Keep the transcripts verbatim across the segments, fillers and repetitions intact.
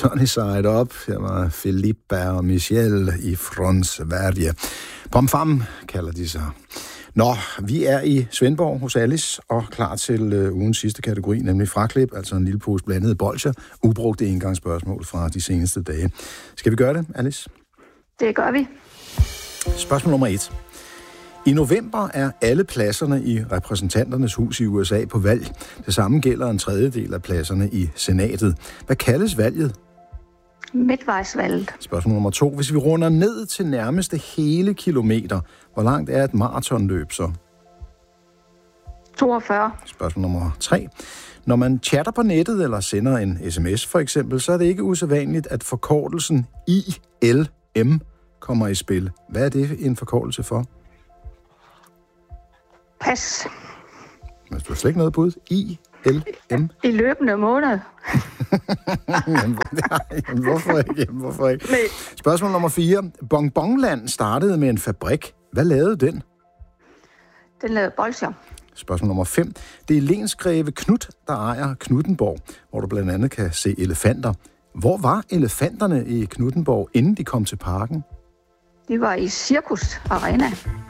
Sunny Side Up. Her var Filippa og Michelle i Sverige. Pom Fam kalder de sig. Nå, vi er i Svendborg hos Alice og klar til øh, ugens sidste kategori, nemlig fraklip, altså en lille pose blandede bolcher, ubrugte engangsspørgsmål fra de seneste dage. Skal vi gøre det, Alice? Det gør vi. Spørgsmål nummer et. I november er alle pladserne i repræsentanternes hus i U S A på valg. Det samme gælder en tredjedel af pladserne i senatet. Hvad kaldes valget? Midtvejsvalget. Spørgsmål nummer to. Hvis vi runder ned til nærmeste hele kilometer, hvor langt er et maratonløb så? toogfyrre. Spørgsmål nummer tre. Når man chatter på nettet eller sender en sms for eksempel, så er det ikke usædvanligt, at forkortelsen I L M kommer i spil. Hvad er det en forkortelse for? Pas. Men du har slet ikke noget bud. I L M. I løbende måned. Jamen, jamen, hvorfor ikke? Jamen, hvorfor ikke? Nej. Spørgsmål nummer fire. Bonbonland startede med en fabrik. Hvad lavede den? Den lavede bolsjer. Spørgsmål nummer fem. Det er lensgreve Knut, der ejer Knuthenborg, hvor du blandt andet kan se elefanter. Hvor var elefanterne i Knuthenborg, inden de kom til parken? De var i Cirkus Arena.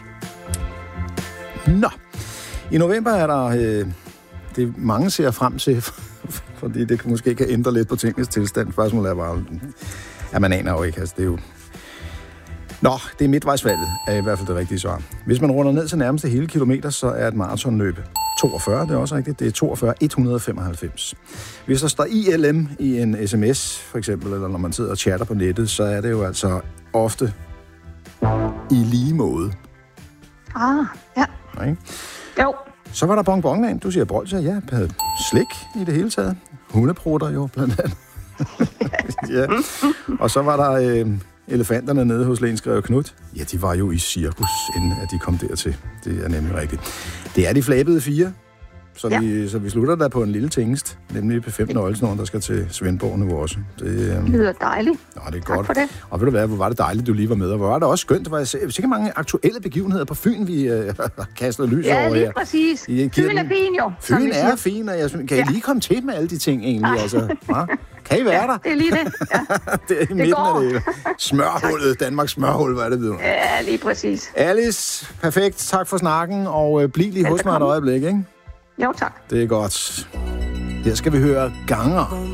Nå. I november er der... Øh, det mange ser frem til, fordi det måske kan ændre lidt på tingens tilstand. Spørgsmålet er bare... Ja, man aner jo ikke. Altså, det er jo... Nå, det er midtvejsvalget, er i hvert fald det rigtige svar. Hvis man runder ned til nærmeste hele kilometer, så er et maratonløb toogfyrre, det er også rigtigt. Det er toogfyrre et hundrede femoghalvfems. Hvis der står I L M i en sms, for eksempel, eller når man sidder og chatter på nettet, så er det jo altså ofte i lige måde. Ah, ja. Nej? Jo. Så var der bonbonland. Du siger bolcher, ja. Havde slik i det hele taget. Hundeprutter jo, blandt andet. Ja. Og så var der øh, elefanterne nede hos Lensgreve Knut. Ja, de var jo i cirkus, inden at de kom dertil. Det er nemlig rigtigt. Det er de flabede fire. Så, ja. vi, så vi slutter der på en lille tingest, nemlig P fem nøglesnoren, der skal til Svendborg nu også. Det øh... lyder dejligt. Nå, det er tak godt. For det. Og ved du hvad, hvor var det dejligt, du lige var med, og hvor var det også skønt. Der var sikkert mange aktuelle begivenheder på Fyn, vi øh, kaster lys ja, over her. Ja, lige præcis. Fyn er fin jo. Fyn er fin, og jeg synes, kan I ja. lige komme til med alle de ting egentlig? Altså, kan I være ja, der? det er lige det. Ja. det er i det midten går. Af det. Smørhullet, Danmarks smørhul, hvad er det, videre? Ja, lige præcis. Alice, perfekt. Tak for snakken, og øh, bliv lige hos mig et øjeblik, ikke? Jo, tak. Det er godt. Her skal vi høre Ganger.